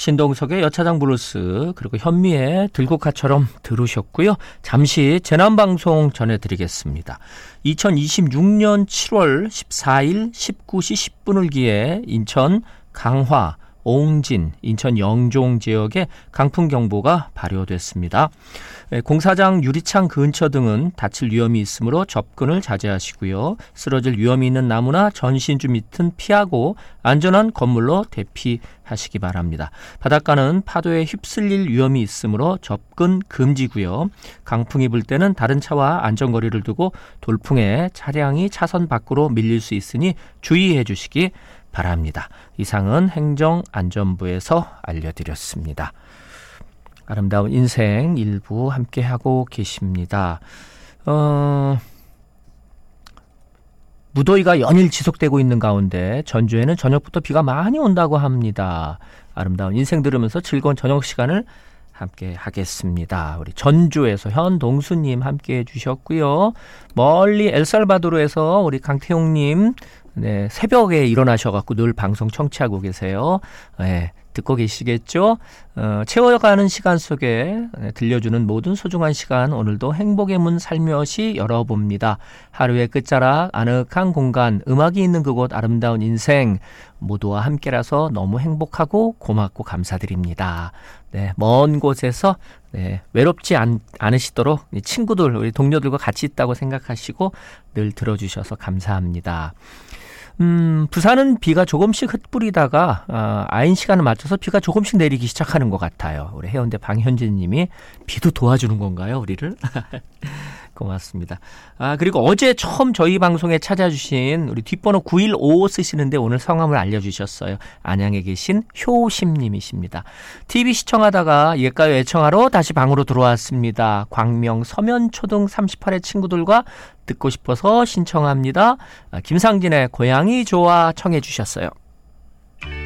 신동석의 여차장 블루스 그리고 현미의 들국화처럼 들으셨고요. 잠시 재난방송 전해드리겠습니다. 2026년 7월 14일 19시 10분을 기해 인천 강화, 옹진, 인천 영종 지역에 강풍경보가 발효됐습니다. 공사장 유리창 근처 등은 다칠 위험이 있으므로 접근을 자제하시고요. 쓰러질 위험이 있는 나무나 전신주 밑은 피하고 안전한 건물로 대피하시기 바랍니다. 바닷가는 파도에 휩쓸릴 위험이 있으므로 접근 금지고요. 강풍이 불 때는 다른 차와 안전거리를 두고 돌풍에 차량이 차선 밖으로 밀릴 수 있으니 주의해 주시기 바랍니다. 이상은 행정안전부에서 알려드렸습니다. 아름다운 인생 일부 함께하고 계십니다. 무더위가 연일 지속되고 있는 가운데 전주에는 저녁부터 비가 많이 온다고 합니다. 아름다운 인생 들으면서 즐거운 저녁 시간을 함께 하겠습니다. 우리 전주에서 현동수님 함께 해주셨고요. 멀리 엘살바도르에서 우리 강태용님 네, 새벽에 일어나셔갖고 늘 방송 청취하고 계세요. 네, 듣고 계시겠죠? 채워가는 시간 속에 들려주는 모든 소중한 시간 오늘도 행복의 문 살며시 열어봅니다. 하루의 끝자락 아늑한 공간 음악이 있는 그곳 아름다운 인생 모두와 함께라서 너무 행복하고 고맙고 감사드립니다. 네, 먼 곳에서 네, 외롭지 않으시도록 친구들 우리 동료들과 같이 있다고 생각하시고 늘 들어주셔서 감사합니다. 부산은 비가 조금씩 흩뿌리다가 아인 시간을 맞춰서 비가 조금씩 내리기 시작하는 것 같아요. 우리 해운대 방현진 님이 비도 도와주는 건가요, 우리를? 고맙습니다. 그리고 어제 처음 저희 방송에 찾아주신 우리 뒷번호 9155 쓰시는데 오늘 성함을 알려주셨어요. 안양에 계신 효심님이십니다. TV 시청하다가 옛가요 애청하러 다시 방으로 들어왔습니다. 광명 서면초등 38의 친구들과 듣고 싶어서 신청합니다. 김상진의 고양이 좋아 청해 주셨어요.